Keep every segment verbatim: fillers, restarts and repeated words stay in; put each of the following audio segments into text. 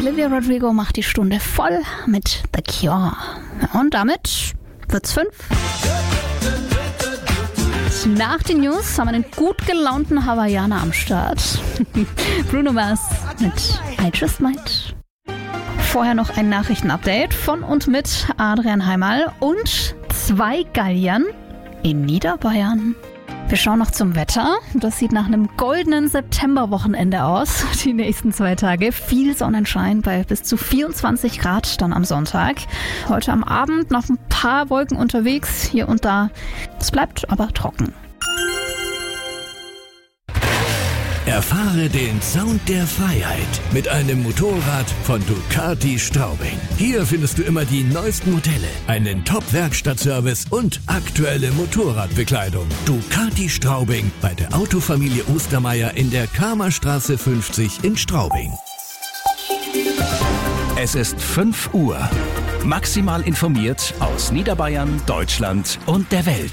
Olivia Rodrigo macht die Stunde voll mit The Cure. Und damit wird's fünf. Nach den News haben wir einen gut gelaunten Hawaiianer am Start. Bruno Mars mit I Just Might. Vorher noch ein Nachrichtenupdate von und mit Adrian Heimal und zwei Galliern in Niederbayern. Wir schauen noch zum Wetter. Das sieht nach einem goldenen Septemberwochenende aus. Die nächsten zwei Tage viel Sonnenschein bei bis zu vierundzwanzig Grad dann am Sonntag. Heute am Abend noch ein paar Wolken unterwegs, hier und da. Es bleibt aber trocken. Erfahre den Sound der Freiheit mit einem Motorrad von Ducati Straubing. Hier findest du immer die neuesten Modelle, einen Top-Werkstattservice und aktuelle Motorradbekleidung. Ducati Straubing bei der Autofamilie Ostermeier in der Kramerstraße fünfzig in Straubing. Es ist fünf Uhr. Maximal informiert aus Niederbayern, Deutschland und der Welt.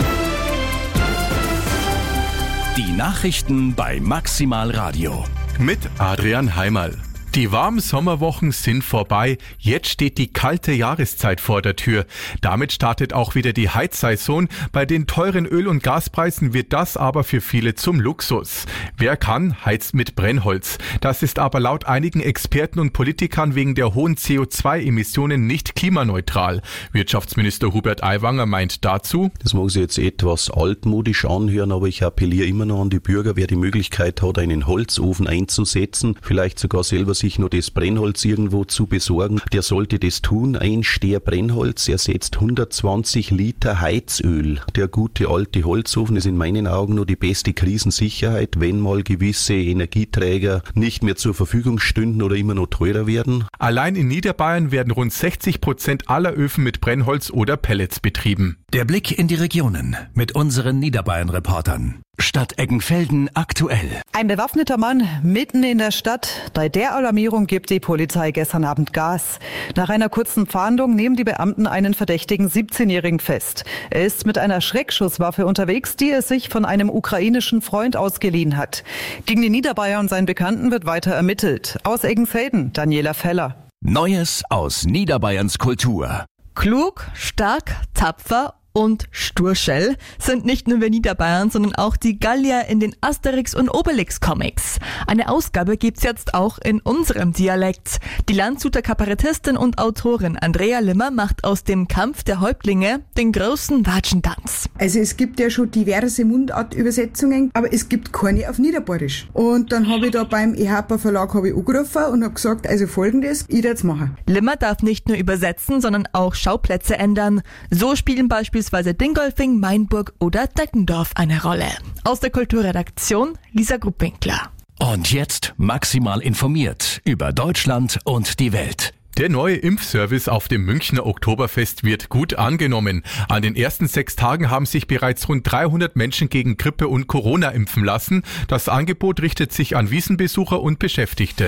Die Nachrichten bei Maximal Radio. Mit Adrian Heimal. Die warmen Sommerwochen sind vorbei. Jetzt steht die kalte Jahreszeit vor der Tür. Damit startet auch wieder die Heizsaison. Bei den teuren Öl- und Gaspreisen wird das aber für viele zum Luxus. Wer kann, heizt mit Brennholz. Das ist aber laut einigen Experten und Politikern wegen der hohen C O zwei Emissionen nicht klimaneutral. Wirtschaftsminister Hubert Aiwanger meint dazu: Das mag sich jetzt etwas altmodisch anhören, aber ich appelliere immer noch an die Bürger, wer die Möglichkeit hat, einen Holzofen einzusetzen, vielleicht sogar selber sich nur das Brennholz irgendwo zu besorgen, der sollte das tun. Ein Steher Brennholz ersetzt hundertzwanzig Liter Heizöl. Der gute alte Holzofen ist in meinen Augen nur die beste Krisensicherheit, wenn mal gewisse Energieträger nicht mehr zur Verfügung stünden oder immer noch teurer werden. Allein in Niederbayern werden rund sechzig Prozent aller Öfen mit Brennholz oder Pellets betrieben. Der Blick in die Regionen mit unseren Niederbayern-Reportern. Stadt Eggenfelden aktuell. Ein bewaffneter Mann mitten in der Stadt. Bei der Alarmierung gibt die Polizei gestern Abend Gas. Nach einer kurzen Fahndung nehmen die Beamten einen verdächtigen siebzehnjährigen fest. Er ist mit einer Schreckschusswaffe unterwegs, die er sich von einem ukrainischen Freund ausgeliehen hat. Gegen den Niederbayer und seinen Bekannten wird weiter ermittelt. Aus Eggenfelden, Daniela Feller. Neues aus Niederbayerns Kultur. Klug, stark, tapfer und Sturschell sind nicht nur wir Niederbayern, sondern auch die Gallier in den Asterix- und Obelix-Comics. Eine Ausgabe gibt's jetzt auch in unserem Dialekt. Die Landshuter Kabarettistin und Autorin Andrea Limmer macht aus dem Kampf der Häuptlinge den großen Watschentanz. Also es gibt ja schon diverse Mundartübersetzungen, aber es gibt keine auf Niederbayerisch. Und dann habe ich da beim E H P A Verlag habe ich angerufen und habe gesagt, also folgendes, ich werde es machen. Limmer darf nicht nur übersetzen, sondern auch Schauplätze ändern. So spielen beispielsweise Beispielsweise Dingolfing, Mainburg oder Deckendorf eine Rolle. Aus der Kulturredaktion Lisa Gruppwinkler. Und jetzt maximal informiert über Deutschland und die Welt. Der neue Impfservice auf dem Münchner Oktoberfest wird gut angenommen. An den ersten sechs Tagen haben sich bereits rund dreihundert Menschen gegen Grippe und Corona impfen lassen. Das Angebot richtet sich an Wiesenbesucher und Beschäftigte.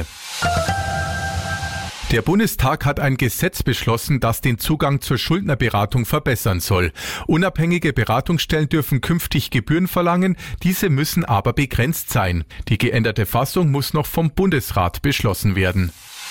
Der Bundestag hat ein Gesetz beschlossen, das den Zugang zur Schuldnerberatung verbessern soll. Unabhängige Beratungsstellen dürfen künftig Gebühren verlangen, diese müssen aber begrenzt sein. Die geänderte Fassung muss noch vom Bundesrat beschlossen werden.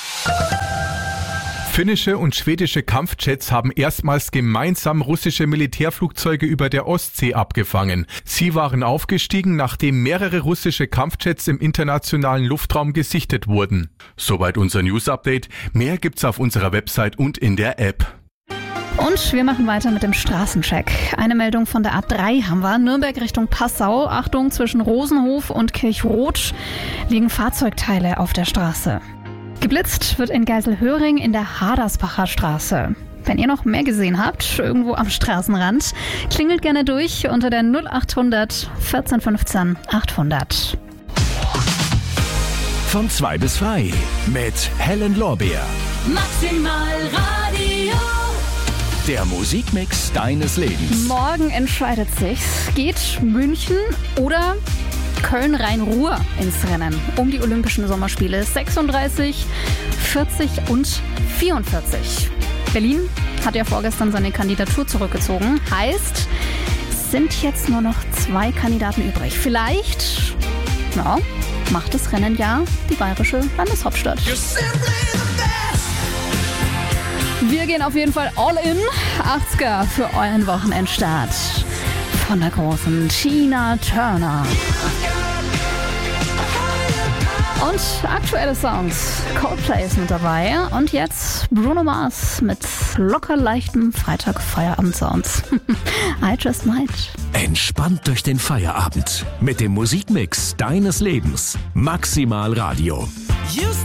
Finnische und schwedische Kampfjets haben erstmals gemeinsam russische Militärflugzeuge über der Ostsee abgefangen. Sie waren aufgestiegen, nachdem mehrere russische Kampfjets im internationalen Luftraum gesichtet wurden. Soweit unser News-Update. Mehr gibt's auf unserer Website und in der App. Und wir machen weiter mit dem Straßencheck. Eine Meldung von der A drei haben wir. Nürnberg Richtung Passau. Achtung, zwischen Rosenhof und Kirchroth liegen Fahrzeugteile auf der Straße. Geblitzt wird in Geiselhöring in der Hadersbacher Straße. Wenn ihr noch mehr gesehen habt, irgendwo am Straßenrand, klingelt gerne durch unter der null achthundert vierzehn fünfzehn achthundert. Von zwei bis frei mit Helen Lorbeer. Maximal Radio. Der Musikmix deines Lebens. Morgen entscheidet sich's. Geht München oder Köln-Rhein-Ruhr ins Rennen um die Olympischen Sommerspiele sechsunddreißig, vierzig und vierundvierzig. Berlin hat ja vorgestern seine Kandidatur zurückgezogen. Heißt, es sind jetzt nur noch zwei Kandidaten übrig. Vielleicht, ja, macht das Rennen ja die bayerische Landeshauptstadt. You're simply the Wir gehen auf jeden Fall all in. achtziger für euren Wochenendstart. Von der großen Tina Turner. Und aktuelle Songs. Coldplay ist mit dabei. Und jetzt Bruno Mars mit locker leichtem Freitag-Feierabend-Sound. I Just Might. Entspannt durch den Feierabend mit dem Musikmix deines Lebens. Maximal Radio. Used